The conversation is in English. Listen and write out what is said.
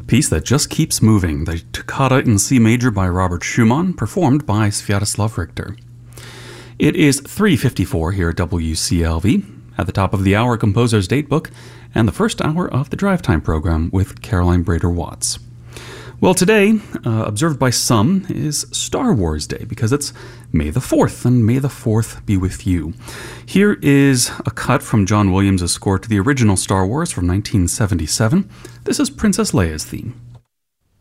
A piece that just keeps moving, the Toccata in C major by Robert Schumann, performed by Sviatoslav Richter. It is 3:54 here at WCLV. At the top of the hour, Composer's Datebook, and the first hour of the Drive Time program with Caroline Brader-Watts. Well, today, observed by some, is Star Wars Day because it's May the 4th, and may the 4th be with you. Here is a cut from John Williams' score to the original Star Wars from 1977. This is Princess Leia's theme.